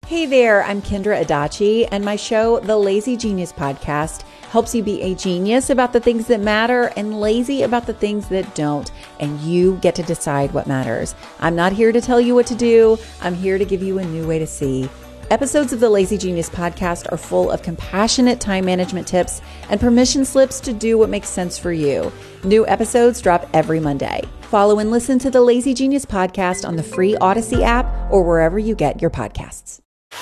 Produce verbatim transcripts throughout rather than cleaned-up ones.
Hey there, I'm Kendra Adachi, and my show, The Lazy Genius Podcast, helps you be a genius about the things that matter and lazy about the things that don't, and you get to decide what matters. I'm not here to tell you what to do. I'm here to give you a new way to see. Episodes of the Lazy Genius Podcast are full of compassionate time management tips and permission slips to do what makes sense for you. New episodes drop every Monday. Follow and listen to the Lazy Genius Podcast on the free Odyssey app or wherever you get your podcasts.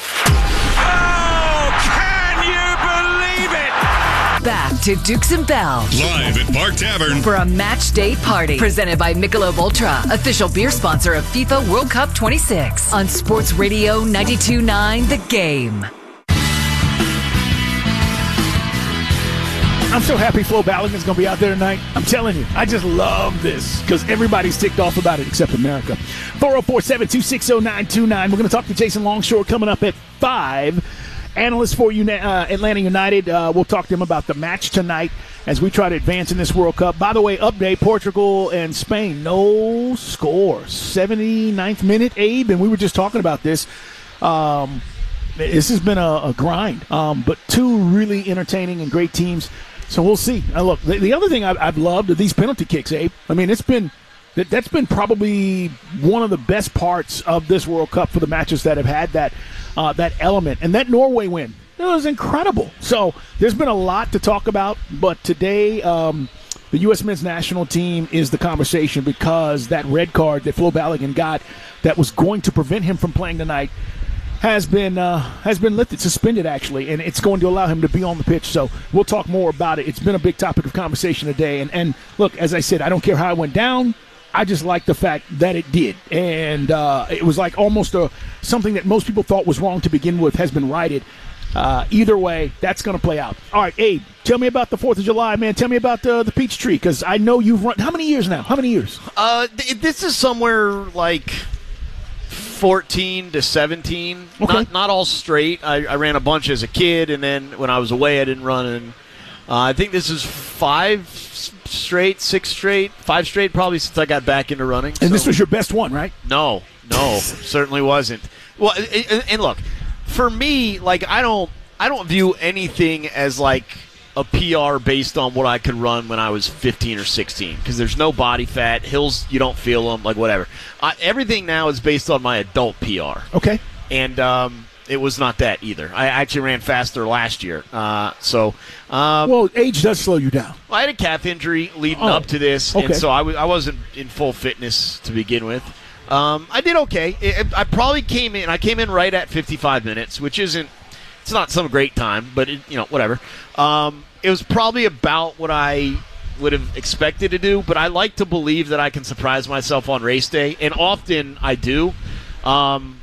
Oh, can you believe it? Back to Dukes and Bell. Live at Park Tavern. For a match day party. Presented by Michelob Ultra. Official beer sponsor of FIFA World Cup twenty-six. On Sports Radio ninety-two point nine The Game. I'm so happy Flo Balogun's going to be out there tonight. I'm telling you, I just love this because everybody's ticked off about it except America. four oh four, seven two six, oh nine two nine. We're going to talk to Jason Longshore coming up at five. Analyst for uh, Atlanta United. Uh, we'll talk to him about the match tonight as we try to advance in this World Cup. By the way, update, Portugal and Spain, no score. seventy-ninth minute, Abe, and we were just talking about this. Um, this has been a, a grind, um, but two really entertaining and great teams. So we'll see. Uh, look, the, the other thing I've, I've loved are these penalty kicks, Abe. I mean, it's been that, that's been probably one of the best parts of this World Cup for the matches that have had that uh, that element. And that Norway win, it was incredible. So there's been a lot to talk about, but today um, the U S men's national team is the conversation because that red card that Flo Balogun got that was going to prevent him from playing tonight has been uh, has been lifted, suspended actually, and it's going to allow him to be on the pitch. So we'll talk more about it. It's been a big topic of conversation today. And, and look, as I said, I don't care how it went down. I just like the fact that it did. And uh, it was like almost a something that most people thought was wrong to begin with has been righted. Uh, either way, that's going to play out. All right, Abe, tell me about the fourth of July, man. Tell me about the, the peach tree, because I know you've run – how many years now? How many years? Uh, th- this is somewhere like – fourteen to seventeen, okay. not not all straight. I, I ran a bunch as a kid, and then when I was away, I didn't run. And uh, I think this is five straight, six straight, five straight probably since I got back into running. And so. This was your best one, right? No, no, certainly wasn't. Well, and, and look, for me, like I don't, I don't view anything as like a P R based on what I could run when I was fifteen or sixteen, because there's no body fat. Hills, you don't feel them, like whatever. I, everything now is based on my adult P R. Okay. And um, it was not that either. I actually ran faster last year. Uh, so, um, Well, age does slow you down. I had a calf injury leading oh, up to this, okay. and so I, w- I wasn't in full fitness to begin with. Um, I did okay. It, I probably came in, I came in right at fifty-five minutes, which isn't, it's not some great time, but, it, you know, whatever. Um, it was probably about what I would have expected to do, but I like to believe that I can surprise myself on race day, and often I do. Um,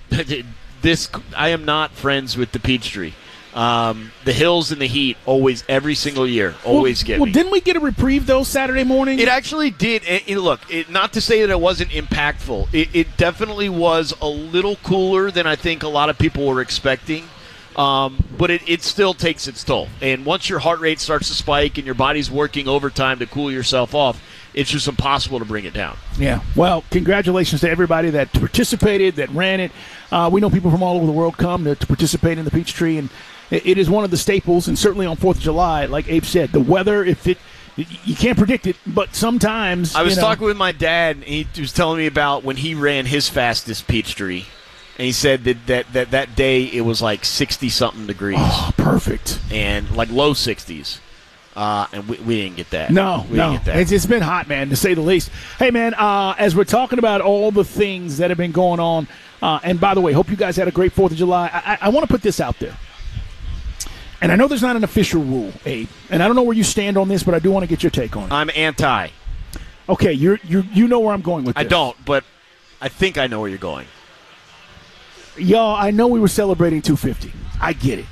this I am not friends with the Peachtree. Um, the hills and the heat always, every single year, always well, get well, me. Well, didn't we get a reprieve, though, Saturday morning? It actually did. It, it, look, it, not to say that it wasn't impactful. It, it definitely was a little cooler than I think a lot of people were expecting. Um, but it, it still takes its toll. And once your heart rate starts to spike and your body's working overtime to cool yourself off, it's just impossible to bring it down. Yeah. Well, congratulations to everybody that participated, that ran it. Uh, we know people from all over the world come to, to participate in the Peachtree, and it, it is one of the staples, and certainly on fourth of July, like Abe said, the weather, if it you can't predict it, but sometimes I was you know, talking with my dad, and he was telling me about when he ran his fastest Peachtree. And he said that that, that that day it was like sixty-something degrees. Oh, perfect. And like low sixties. Uh, and we, we didn't get that. No, we no. Didn't get that. It's, it's been hot, man, to say the least. Hey, man, uh, as we're talking about all the things that have been going on, uh, and by the way, hope you guys had a great fourth of July. I, I, I want to put this out there. And I know there's not an official rule, Abe, and I don't know where you stand on this, but I do want to get your take on it. I'm anti. Okay, you're, you're, you know where I'm going with this. I don't, but I think I know where you're going. Y'all, I know we were celebrating two fifty. I get it.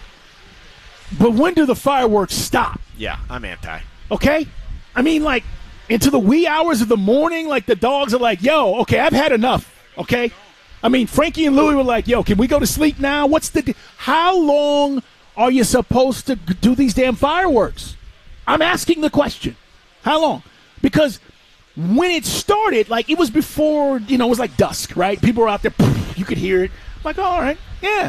But when do the fireworks stop? Yeah, I'm anti. Okay? I mean, like, into the wee hours of the morning, like, the dogs are like, yo, okay, I've had enough, okay? I mean, Frankie and Louie were like, yo, can we go to sleep now? What's the – how long are you supposed to do these damn fireworks? I'm asking the question. How long? Because when it started, like, it was before, you know, it was like dusk, right? People were out there, you could hear it. I'm like, oh, all right, yeah.